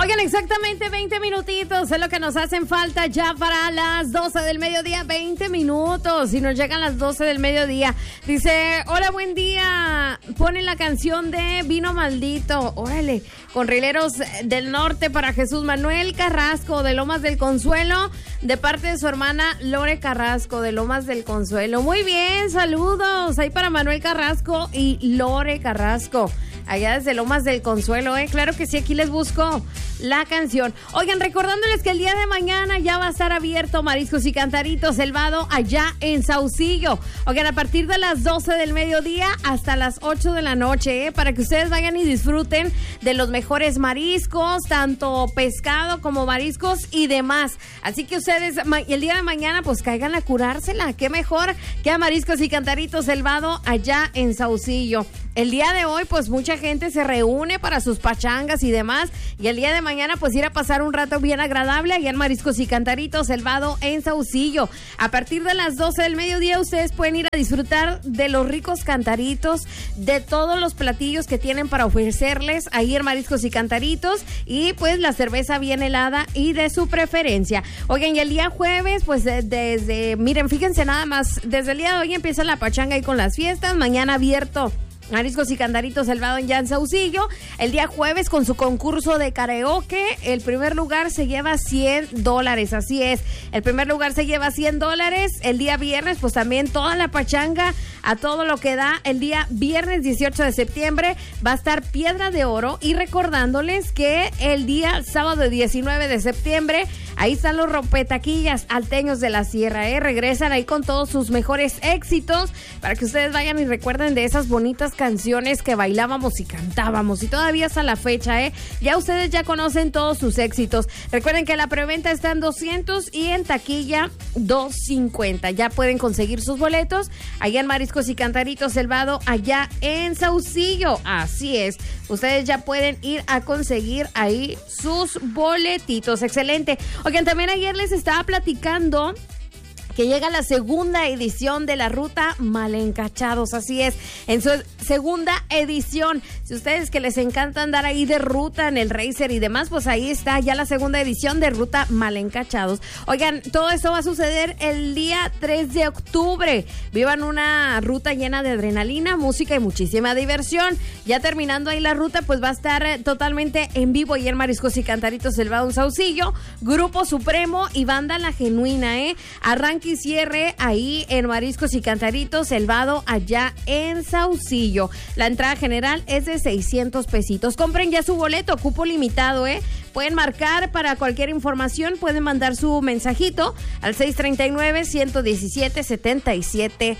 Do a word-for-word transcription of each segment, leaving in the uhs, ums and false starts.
Oigan, exactamente veinte minutitos es lo que nos hacen falta ya para las doce del mediodía. veinte minutos y nos llegan las doce del mediodía. Dice, hola, buen día. Ponen la canción de Vino Maldito. Órale, con Rileros del Norte para Jesús Manuel Carrasco de Lomas del Consuelo, de parte de su hermana Lore Carrasco de Lomas del Consuelo. Muy bien, saludos ahí para Manuel Carrasco y Lore Carrasco, allá desde Lomas del Consuelo, ¿eh? Claro que sí, aquí les busco la canción. Oigan, recordándoles que el día de mañana ya va a estar abierto Mariscos y Cantaritos El Vado allá en Saucillo. Oigan, a partir de las doce del mediodía hasta las ocho de la noche, ¿eh? Para que ustedes vayan y disfruten de los mejores mariscos, tanto pescado como mariscos y demás. Así que ustedes el día de mañana pues caigan a curársela. Qué mejor que a Mariscos y Cantaritos El Vado allá en Saucillo. El día de hoy, pues, mucha gente se reúne para sus pachangas y demás. Y el día de mañana, pues, ir a pasar un rato bien agradable allá en Mariscos y Cantaritos El Vado en Saucillo. A partir de las doce del mediodía, ustedes pueden ir a disfrutar de los ricos cantaritos, de todos los platillos que tienen para ofrecerles ahí en Mariscos y Cantaritos. Y, pues, la cerveza bien helada y de su preferencia. Oigan, y el día jueves, pues, desde... De, miren, fíjense nada más, desde el día de hoy empieza la pachanga ahí con las fiestas. Mañana abierto Mariscos y Cantaritos El Vado en Yan Saucillo. El día jueves con su concurso de karaoke, el primer lugar se lleva cien dólares, así es, el primer lugar se lleva cien dólares. El día viernes pues también toda la pachanga a todo lo que da. El día viernes dieciocho de septiembre va a estar Piedra de Oro, y recordándoles que el día sábado diecinueve de septiembre ahí están los rompetaquillas Alteños de la Sierra, ¿eh? Regresan ahí con todos sus mejores éxitos para que ustedes vayan y recuerden de esas bonitas canciones que bailábamos y cantábamos, y todavía hasta la fecha, ¿eh? Ya ustedes ya conocen todos sus éxitos. Recuerden que la preventa está en doscientos y en taquilla doscientos cincuenta. Ya pueden conseguir sus boletos allá en Mariscos y Cantaritos El Vado, allá en Saucillo. Así es, ustedes ya pueden ir a conseguir ahí sus boletitos. Excelente. Oigan, también ayer les estaba platicando que llega la segunda edición de la Ruta Malencachados, así es, en su segunda edición. Si ustedes que les encanta andar ahí de ruta en el Racer y demás, pues ahí está ya la segunda edición de Ruta Malencachados. Oigan, todo esto va a suceder el día tres de octubre. Vivan una ruta llena de adrenalina, música y muchísima diversión. Ya terminando ahí la ruta, pues va a estar totalmente en vivo y en Mariscos y Cantaritos El Vado en Saucillo, Grupo Supremo y Banda La Genuina, ¿eh? Arranque y cierre ahí en Mariscos y Cantaritos El Vado, allá en Saucillo. La entrada general es de seiscientos pesitos. Compren ya su boleto, cupo limitado, ¿eh? Pueden marcar para cualquier información, pueden mandar su mensajito al seis tres nueve, uno uno siete, siete siete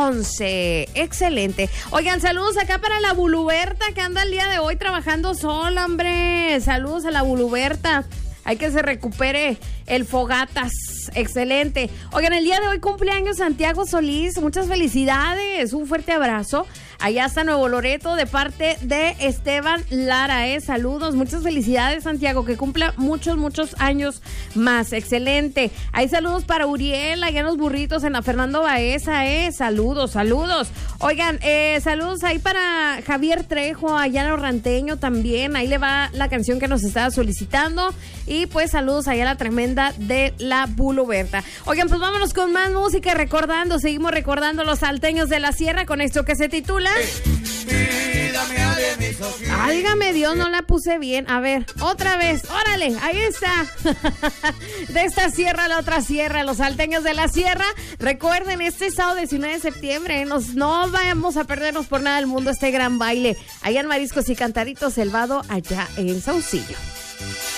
once. Excelente. Oigan, saludos acá para la Buluberta, que anda el día de hoy trabajando sola, hombre. Saludos a la Buluberta. Hay que se recupere el Fogatas. Excelente. Oigan, el día de hoy cumpleaños Santiago Solís. Muchas felicidades. Un fuerte abrazo. Allá está Nuevo Loreto de parte de Esteban Lara, ¿eh? Saludos. Muchas felicidades, Santiago. Que cumpla muchos, muchos años más. Excelente. Hay saludos para Uriel, allá en los burritos, en la Fernando Baeza, ¿eh? Saludos, saludos. Oigan, eh, saludos ahí para Javier Trejo, allá en Orranteño también. Ahí le va la canción que nos estaba solicitando. Y pues saludos allá a la tremenda de la Buluberta. Oigan, pues vámonos con más música, recordando, seguimos recordando los salteños de la sierra con esto que se titula Álgame Dios, no la puse bien. A ver, otra vez, órale, ahí está. De esta sierra a la otra sierra, los salteños de la sierra. Recuerden, este sábado diecinueve de septiembre, nos, no vamos a perdernos por nada del mundo este gran baile allá en Mariscos y Cantaritos El Vado, allá en Saucillo.